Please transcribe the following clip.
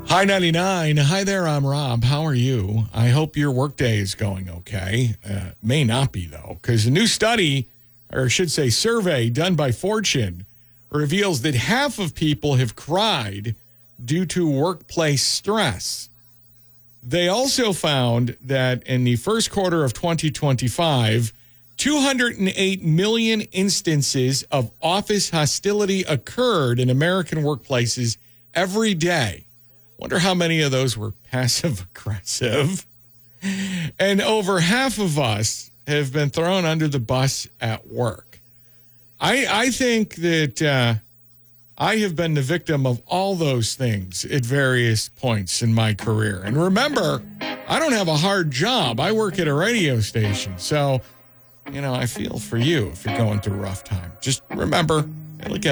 Hi, 99. Hi there, I'm Rob. How are you? I hope your workday is going okay. May not be, though, because a new study, or I should say survey done by Fortune, reveals that half of people have cried due to workplace stress. They also found that in the first quarter of 2025, 208 million instances of office hostility occurred in American workplaces every day. Wonder how many of those were passive aggressive. And over half of us have been thrown under the bus at work. I think that I have been the victim of all those things at various points in my career. And remember, I don't have a hard job. I work at a radio station. So, I feel for you if you're going through a rough time. Just remember, look at